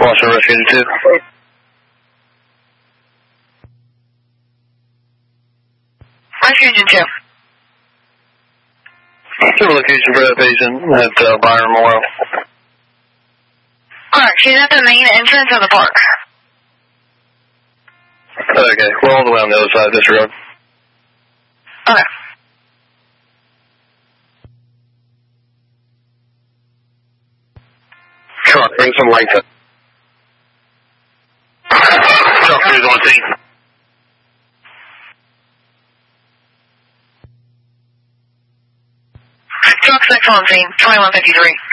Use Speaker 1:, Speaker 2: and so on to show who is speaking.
Speaker 1: Boston Rescue 2.
Speaker 2: Rescue 2.
Speaker 1: Two location for that patient at Byron Memorial.
Speaker 2: Alright, she's at the main entrance of the park.
Speaker 1: Okay, we're all the way on the other side of this road.
Speaker 2: Okay.
Speaker 1: Truck, bring some lights up. Truck 2 is on scene.
Speaker 2: Truck 6 on scene, 2153.